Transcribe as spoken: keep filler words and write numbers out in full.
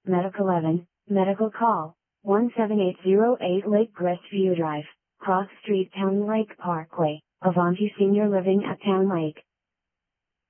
Medical eleven, Medical Call, one seven eight zero eight Lake Crestview Drive, Cross Street, Town Lake Parkway, Avanti Senior Living at Town Lake.